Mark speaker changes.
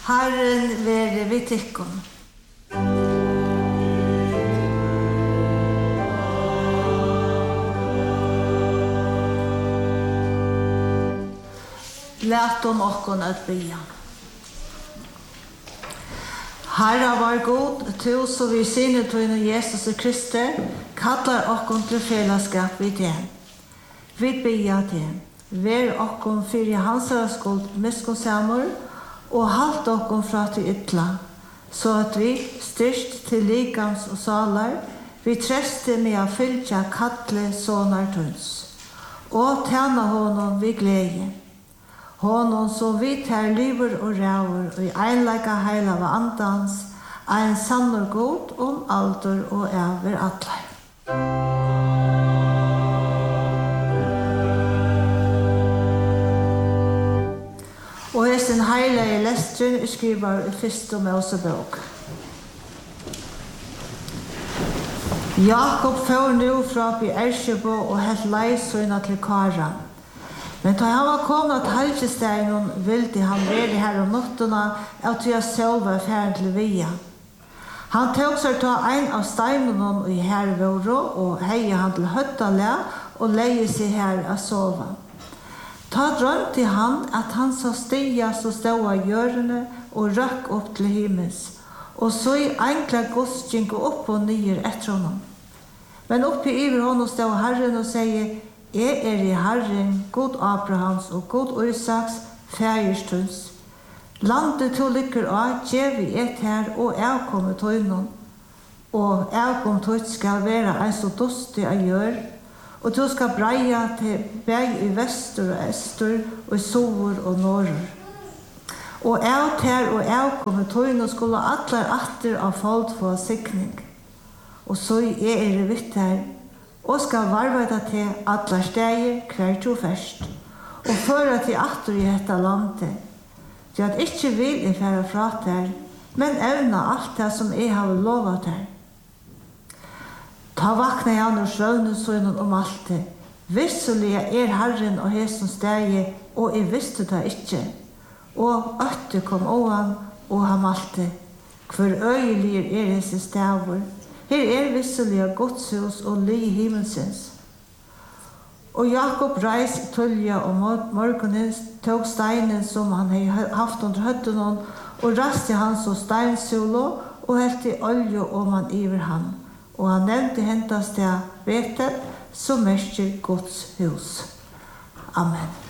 Speaker 1: Herren være vid tykkum. Lætum okkon at bya. Herra var god, tu så vi sinne tøyne Jesus Kristi, kallar okkon til fellesskap vid det. Vi bya det. Vær okkon fyrir hansara skuld miskonsamur, og halt okkon fra til ytla, så at vi styrst til likams og salar, vi treste med å fylja kattle sonar tøns, og tjena honom vi glede. Honom som vi tar liver og ræver, og i einleika heila av andans, ein sannor god alder og over atler. Og i sin heilige lestren skriver i første Mosebok. Jakob får nu fra Beersheba og helt leisøyna til Karan. Men da han var kommet til Helgesteinen, ville han være her om nottene, og til å selve ferden til Via. Han tok seg til en av steinene i hervåret, og heie han til høttale, og leie seg her og sove. Ta drømte han at han så stiga så stod av hjørne og røk opp til himmels, og så i enkla gods gikk opp og nyer etter honom. Men oppi iver honom stod Herren og sier, jeg i Herren, God Abrahams og God Isaks, fægerstuns. Landet to lykker av, gjevi et her og avkommet tøynon, og avkommet tøyt skal være en så dustig av gjør, og du skal breia til beg i vester og øster, og i sovor og norr. Og av ter og avkommet tøynon skulle atler atter av folk få sikning. Og så er vitt her, og skal varveta til atler steier hver to først, og føre til atter i dette landet. Så at ikke vil jeg fære fra der, men evna alt det som jeg har lovat der. Ta vakna jeg an og sjøvnesøgnen om alt det. Visselig Herren og hesen stegi, og jeg visste det ikke. Og øtte kom åan, og han malte. Hver øyelig hese stavur. Her visselig godshus og li himmelsens. Og Jakob reis tølja og morgonen tog steinen som han hadde haft under høtten og raste hans og steinsolo og helt i olje om han iver han. Og han nevnte hentas til Betel som merker Guds hus. Amen.